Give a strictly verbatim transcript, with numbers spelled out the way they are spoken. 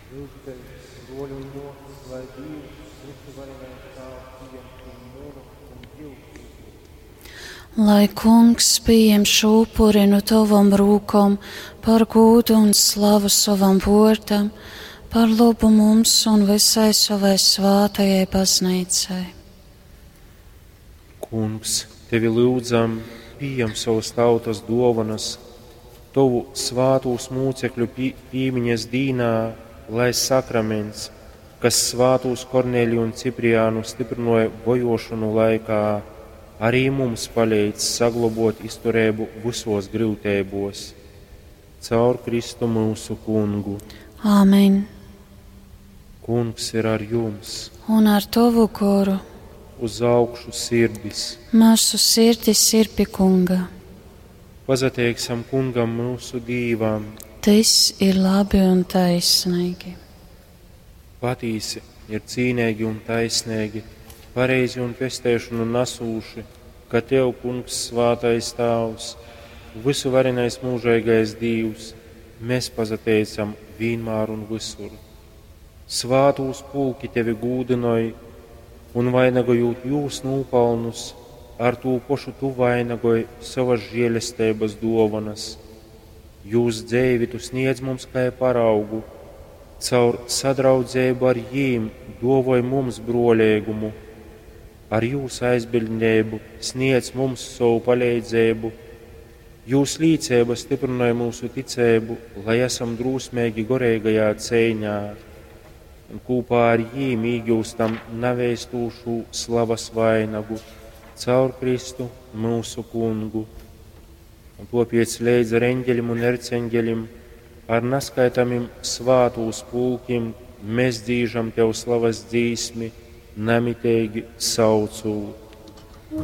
Lūdzu tevi, roļu un mokas, lai divi slikti varenais tāvu pieņemtu mūru un divtu. Lai kungs pieņem šūpuri no tavam rūkom par gūdu un slavu savam vārtam, par labu mums un visai savai svātajai baznīcai. Kungs, tevi lūdzam, pieņem savas tautas dovanas, tavu svātūs mūcekļu pīmiņas dīnā, lai sakraments, kas svātūs Korneliju un Cipriānu stiprināja bojošanu laikā, arī mums palīdz saglabot izturēbu visos grūtībos. Caur Kristu mūsu kungu. Āmen. Kungs ir ar jums. Un ar tavu goru. Uz augšu sirdis. Mūsu sirdis ir pie kunga. Pazateiksim kungam mūsu dīvām. Tas ir labi un taisnīgi. Patīsi ir cīnīgi un taisnīgi, pareizi un pestēšanu nasūši, ka tev, kungs, svātais tavs, visu varenais mūžīgais Dievs, mēs pazateicam vienmēr un visur. Svātūs pulki tevi gūdinoja un vainagojot jūs nūpelnus, ar to pošu tu vainagoji savas žēlestības dovanas. Jūs dzēvi tu sniedz mums kā paraugu, caur sadraudzību ar jīm dovoj mums brolēgumu, ar jūsu aizbildnību sniedz mums savu palīdzību, jūs līdzība stiprināja mūsu ticību, lai esam drūsmīgi gorīgajā cīņā, un kopā ar jīm īgūstam neveistūšu slavas vainagu, caur Kristu mūsu kungu. Un topiec leidz ar eņģelim un erceņģelim, ar neskaitamim svātūs pulkim, mēs dzīžam tev slavas dzīsmi, nemitīgi saucu.